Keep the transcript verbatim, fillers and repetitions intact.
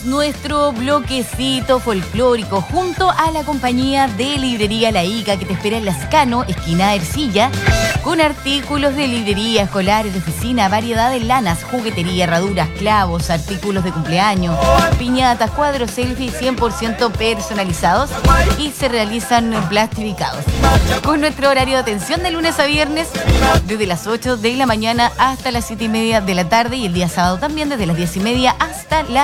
Nuestro bloquecito folclórico junto a la compañía de librería La Ica que te espera en Lascano, esquina Ercilla, con artículos de librería, escolares, de oficina, variedad de lanas, juguetería, herraduras, clavos, artículos de cumpleaños, piñatas, cuadros selfie cien por ciento personalizados y se realizan plastificados. Con nuestro horario de atención de lunes a viernes desde las ocho de la mañana hasta las siete y media de la tarde y el día sábado también desde las diez y media hasta las